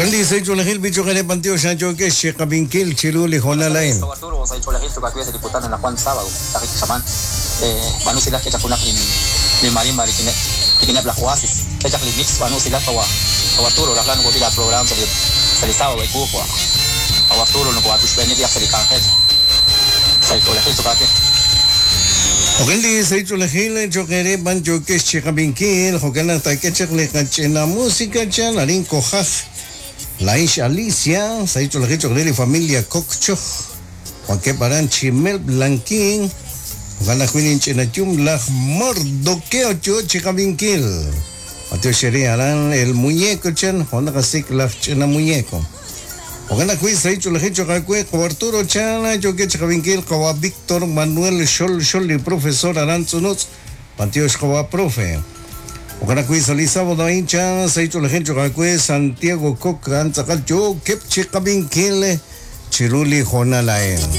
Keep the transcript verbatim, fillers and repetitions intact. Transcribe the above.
Wakali sa Chulahil, bicho ka na pantio siya choke, siya kabingkil, chiluli, honalain. Sa Arturo, sa Chulahil, sa Katuya, sa Diputado na Juan Sabao, takik saman. Eh, paano sila kaya kunak ni ni Mari Mari kina kina Black Oasis. Kaya kli mix paano sila kawa. Kawa Arturo, laklan ko bila program sa sa Lisawa, ay kuko. Kawa Arturo, no ko atus pwede diak sa Likangkes. Sa Chulahil, sa Katuya. Wakali sa Chulahil, chokere, ban choke, siya kabingkil, hokana tayo chakle kachena musika chan, aling kohaf. Laish Alicia, sa Chulahil, chokere, familia Kokcho. Wake paran chimel blanking. Gana kuinin chinachum la mordoqueo cho chicabinquil. Mateo Sheriaran el muñeco chan, honda casik la chena muñeco. O gana kuis sa Chulahil, chokakue, Arturo chana, choque chicabinquil, kawa Víctor Manuel Shol Shol y profesor Aranzunoz, Mateo Shkawa profe. O gana kuis Alisabo da hincha, sa Chulahil, chokakue, Santiago Coca, anzakal cho, kep chicabinquil, chiruli honalae.